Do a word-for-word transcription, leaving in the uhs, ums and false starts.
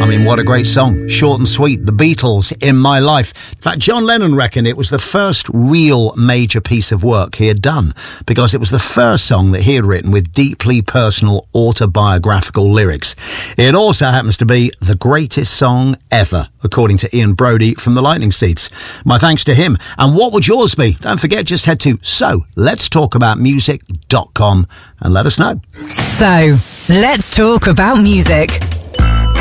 mean, what a great song. Short and sweet. The Beatles, In My Life. In fact, John Lennon reckoned it was the first real major piece of work he had done because it was the first song that he had written with deeply personal autobiographical lyrics. It also happens to be the greatest song ever, according to Ian Brody from the Lightning Seeds. My thanks to him. And what would yours be? Don't forget, just head to so let's talk about music dot com and let us know. So, let's talk about music.